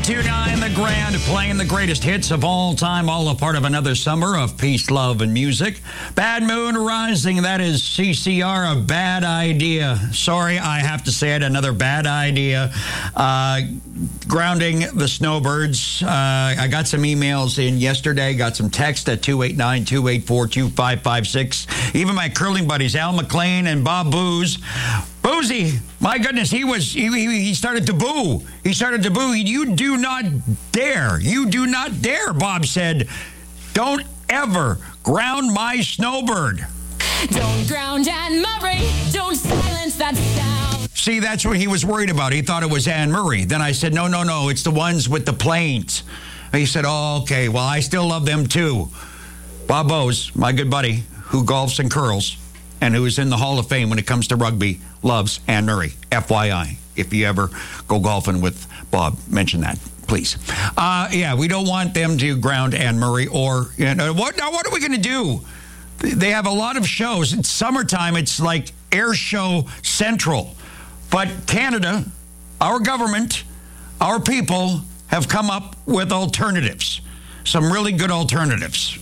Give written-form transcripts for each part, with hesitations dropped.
92.9 The Grand, playing the greatest hits of all time, all a part of another summer of peace, love, and music. Bad Moon Rising, that is CCR, a bad idea. Sorry, I have to say it, another bad idea. Grounding the snowbirds. I got some emails in yesterday, got some text at 289-284-2556. Even my curling buddies, Al McLean and Bob Booze. Boozy, my goodness, he started to boo. He started to boo. You do not dare. You do not dare, Bob said. Don't ever ground my snowbird. Don't ground Anne Murray. Don't silence that sound. See, that's what he was worried about. He thought it was Anne Murray. Then I said, no, it's the ones with the planes. And he said, oh, okay, well, I still love them too. Bob Bose, my good buddy, who golfs and curls, and who is in the Hall of Fame when it comes to rugby, loves Anne Murray. FYI, if you ever go golfing with Bob, mention that, please. We don't want them to ground Anne Murray or... what are we going to do? They have a lot of shows. It's summertime. It's like Air Show Central. But Canada, our government, our people have come up with alternatives. Some really good alternatives.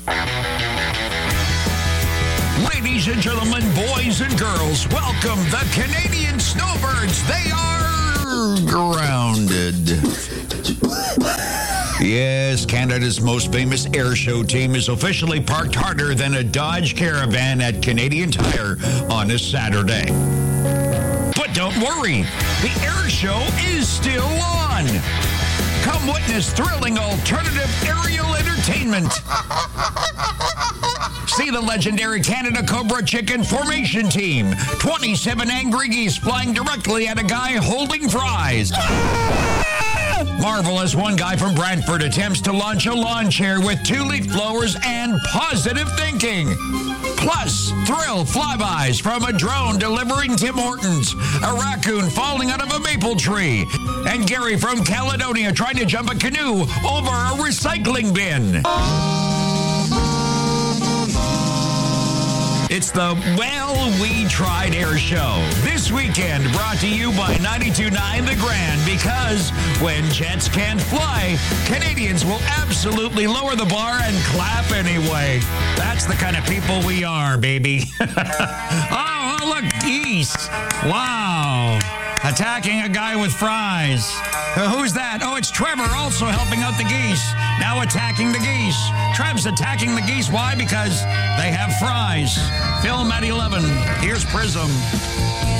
Ladies and gentlemen, boys and girls, welcome the Canadian Snowbirds. They are grounded. Yes, Canada's most famous air show team is officially parked harder than a Dodge Caravan at Canadian Tire on a Saturday. But don't worry, the air show is still on. Come witness thrilling alternative aerial entertainment. See the legendary Canada Cobra Chicken Formation Team. 27 angry geese flying directly at a guy holding fries. Marvel as one guy from Brantford attempts to launch a lawn chair with 2 leaf blowers and positive thinking. Plus, thrill flybys from a drone delivering Tim Hortons, a raccoon falling out of a maple tree, and Gary from Caledonia trying to jump a canoe over a recycling bin. It's the Well We Tried Air Show. This weekend brought to you by 92.9 The Grand, because when jets can't fly, Canadians will absolutely lower the bar and clap anyway. That's the kind of people we are, baby. oh, look, geese. Wow. Attacking a guy with fries. Who's that? Oh, it's Trevor also helping out the geese. Now attacking the geese. Trev's attacking the geese. Why? Because they have fries. Film at 11. Here's Prism.